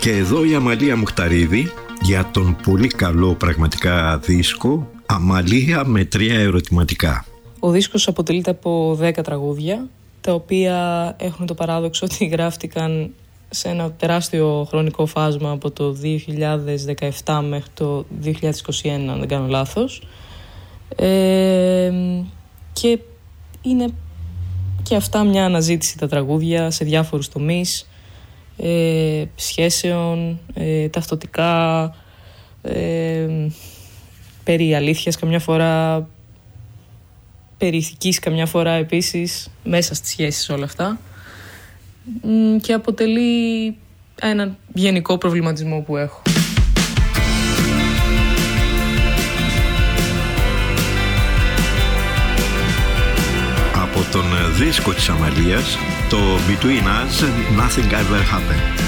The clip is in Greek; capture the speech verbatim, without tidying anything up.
Και εδώ η Αμαλία Μουχταρίδη για τον πολύ καλό πραγματικά δίσκο Αμαλία με τρία ερωτηματικά. Ο δίσκος αποτελείται από δέκα τραγούδια, τα οποία έχουν το παράδοξο ότι γράφτηκαν σε ένα τεράστιο χρονικό φάσμα από το δύο χιλιάδες δεκαεπτά μέχρι το δύο χιλιάδες είκοσι ένα, αν δεν κάνω λάθος. Ε, και είναι και αυτά μια αναζήτηση τα τραγούδια σε διάφορους τομείς, ε, σχέσεων, ε, ταυτοτικά, ε, περί αλήθειας καμιά φορά, περί ηθικής καμιά φορά επίσης, μέσα στις σχέσεις όλα αυτά, και αποτελεί έναν γενικό προβληματισμό που έχω. Από τον δίσκο της Αμαλίας, το Between Us, Nothing Ever Happened.